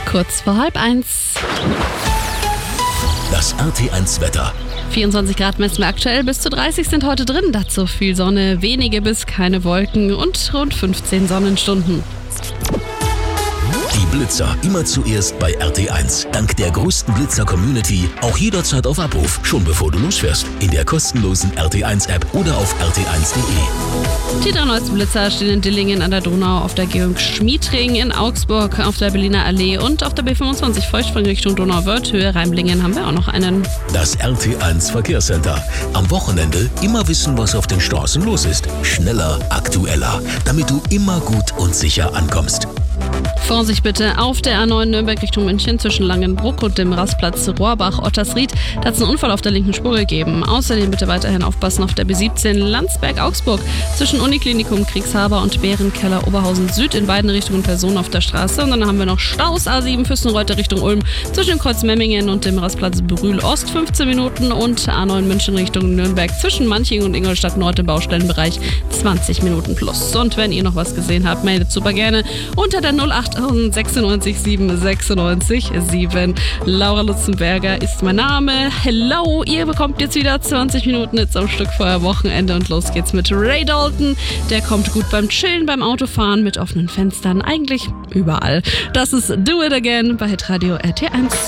Kurz vor 12:30. Das RT1 Wetter. 24 Grad messen wir aktuell, bis zu 30 sind heute drin. Dazu viel Sonne, wenige bis keine Wolken und rund 15 Sonnenstunden. Die Blitzer immer zuerst bei RT1. Dank der größten Blitzer-Community auch jederzeit auf Abruf, schon bevor du losfährst. In der kostenlosen RT1-App oder auf rt1.de. Die 3 neuesten Blitzer stehen in Dillingen an der Donau, auf der Georg-Schmied-Ring, in Augsburg, auf der Berliner Allee und auf der B25 Feuchtfang Richtung Donauwörth-Höhe Reimlingen haben wir auch noch einen. Das RT1 Verkehrscenter. Am Wochenende immer wissen, was auf den Straßen los ist. Schneller, aktueller, damit du immer gut und sicher ankommst. Vorsicht bitte auf der A9 Nürnberg Richtung München zwischen Langenbruck und dem Rastplatz Rohrbach-Ottersried. Da hat es einen Unfall auf der linken Spur gegeben. Außerdem bitte weiterhin aufpassen auf der B17 Landsberg-Augsburg zwischen Uniklinikum Kriegshaber und Bärenkeller Oberhausen Süd in beiden Richtungen Personen auf der Straße. Und dann haben wir noch Staus A7 Füssenreuter Richtung Ulm zwischen dem Kreuz Memmingen und dem Rastplatz Brühl Ost 15 Minuten und A9 München Richtung Nürnberg zwischen Manching und Ingolstadt Nord im Baustellenbereich 20 Minuten plus. Und wenn ihr noch was gesehen habt, meldet super gerne unter der 08096 796 7. Laura Lutzenberger ist mein Name. Hello, ihr bekommt jetzt wieder 20 Minuten jetzt am Stück vorher Wochenende und los geht's mit Ray Dalton. Der kommt gut beim Chillen, beim Autofahren mit offenen Fenstern, eigentlich überall. Das ist Do It Again bei Hitradio RT1.